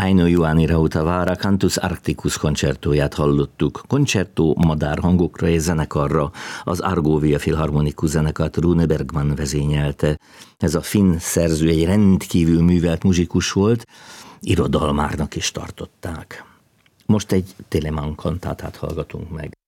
Aino Juhani Rautavaara Cantus Arcticus koncertóját hallottuk. Koncertó madárhangokra és zenekarra az Argovia Filharmonikus zenekart Rune Bergman vezényelte. Ez a finn szerző egy rendkívül művelt muzsikus volt, irodalmárnak is tartották. Most egy Telemann kantátát hallgatunk meg.